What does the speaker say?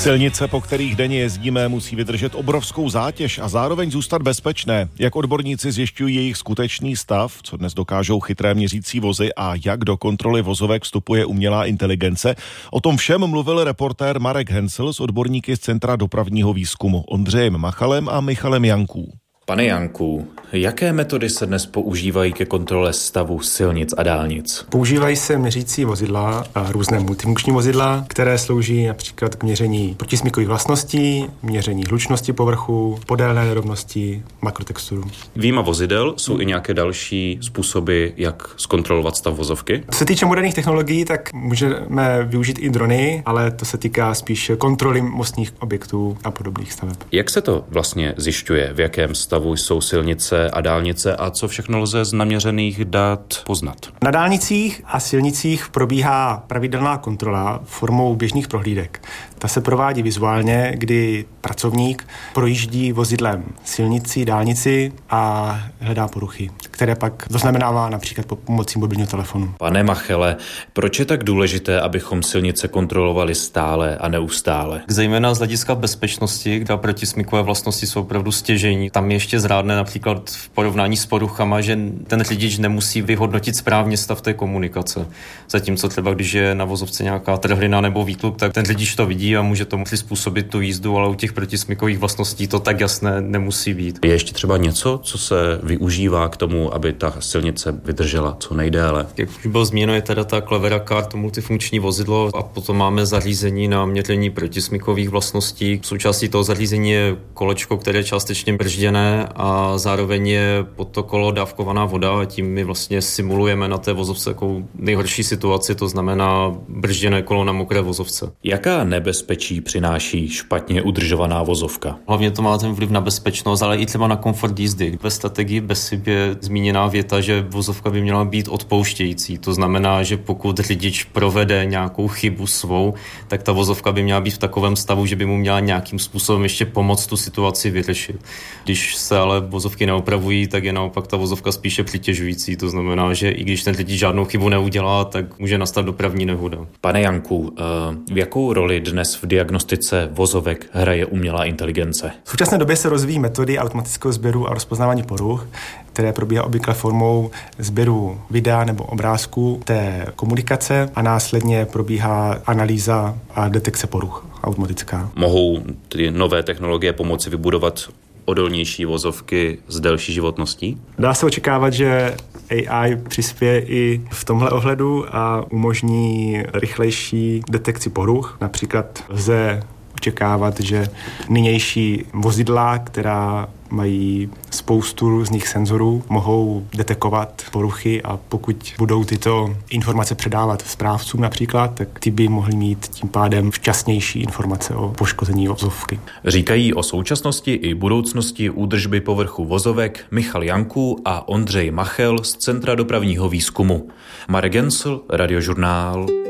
Silnice, po kterých denně jezdíme, musí vydržet obrovskou zátěž a zároveň zůstat bezpečné. Jak odborníci zjišťují jejich skutečný stav, co dnes dokážou chytré měřící vozy a jak do kontroly vozovek vstupuje umělá inteligence, o tom všem mluvil reportér Marek Hensl s odborníky z Centra dopravního výzkumu Ondřejem Machalem a Michalem Janků. Pane Janku, jaké metody se dnes používají ke kontrole stavu silnic a dálnic? Používají se měřící vozidla a různé multifunkční vozidla, které slouží například k měření protismykových vlastností, měření hlučnosti povrchu, podélné nerovnosti, makrotexturu. Vyjma vozidel jsou i nějaké další způsoby, jak zkontrolovat stav vozovky? Co se týče moderních technologií, tak můžeme využít i drony, ale to se týká spíš kontroly mostních objektů a podobných staveb. Jak se to vlastně zjišťuje, v jakém stavu jsou silnice a dálnice a co všechno lze z naměřených dat poznat? Na dálnicích a silnicích probíhá pravidelná kontrola formou běžných prohlídek. Ta se provádí vizuálně, kdy pracovník projíždí vozidlem silnici, dálnici a hledá poruchy, které pak zaznamenává například pomocí mobilního telefonu. Pane Machele, proč je tak důležité, abychom silnice kontrolovali stále a neustále? Zejména z hlediska bezpečnosti, kde protismykové vlastnosti jsou opravdu stěžejní. Tam je ještě zrádné například v porovnání s poruchama, že ten řidič nemusí vyhodnotit správně stav té komunikace. Zatímco třeba, když je na vozovce nějaká trhlina nebo výtluk, tak ten řidič to vidí a může tomu přizpůsobit tu jízdu, ale u těch protismykových vlastností to tak jasné nemusí být. Je ještě třeba něco, co se využívá k tomu, aby ta silnice vydržela co nejdéle? Jak už bylo zmíněno, je teda ta Clevera Car, to multifunkční vozidlo, a potom máme zařízení na měření protismykových vlastností. Součástí toho zařízení je kolečko, které je částečně bržděné a zároveň je pod to kolo dávkovaná voda a tím my vlastně simulujeme na té vozovce jako nejhorší situaci, to znamená bržděné kolo na mokré vozovce. Jaká nebezpečí přináší špatně udržovaná vozovka? Hlavně to má ten vliv na bezpečnost, ale i třeba na komfort jízdy. Ve strategii BESIP je zmíněná věta, že vozovka by měla být odpouštějící. To znamená, že pokud řidič provede nějakou chybu svou, tak ta vozovka by měla být v takovém stavu, že by mu měla nějakým způsobem ještě pomoct tu situaci vyřešit. Když se ale vozovky neopravují, tak je naopak ta vozovka spíše přitěžující. To znamená, že i když ten řidič žádnou chybu neudělá, tak může nastat dopravní nehoda. Pane Janku, v jakou roli dnes v diagnostice vozovek hraje umělá inteligence? V současné době se rozvíjí metody automatického sběru a rozpoznávání poruch, které probíhá obvykle formou sběru videa nebo obrázku té komunikace a následně probíhá analýza a detekce poruch automatická. Mohou ty nové technologie pomoci vybudovat odolnější vozovky s delší životností? Dá se očekávat, že AI přispěje i v tomhle ohledu a umožní rychlejší detekci poruch. Například lze očekávat, že nynější vozidla, která mají spoustu různých senzorů, mohou detekovat poruchy a pokud budou tyto informace předávat správcům například, tak ty by mohli mít tím pádem včasnější informace o poškození vozovky. Říkají o současnosti i budoucnosti údržby povrchu vozovek Michal Janků a Ondřej Machel z Centra dopravního výzkumu. Marek Hensl, Radiožurnál.